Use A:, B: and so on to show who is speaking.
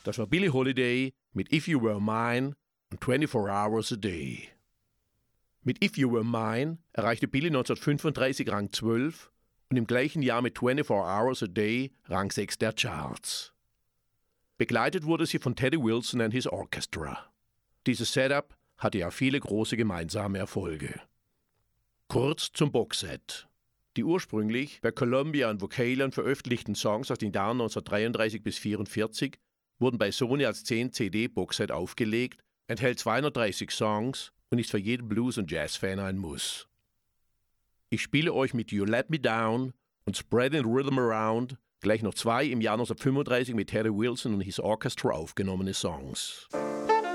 A: Das war Billie Holiday mit If You Were Mine und 24 Hours a Day. Mit If You Were Mine erreichte Billie 1935 Rang 12 und im gleichen Jahr mit 24 Hours a Day Rang 6 der Charts. Begleitet wurde sie von Teddy Wilson and his Orchestra. Dieses Setup hatte ja viele große gemeinsame Erfolge. Kurz zum Boxset. Die ursprünglich bei Columbia und Vocalion veröffentlichten Songs aus den Jahren 1933 bis 1944 wurden bei Sony als 10-CD-Boxset aufgelegt, enthält 230 Songs und ist für jeden Blues- und Jazz-Fan ein Muss. Ich spiele euch mit You Let Me Down und Spreading Rhythm Around gleich noch zwei im Jahr 1935 mit Teddy Wilson und his Orchestra aufgenommene Songs.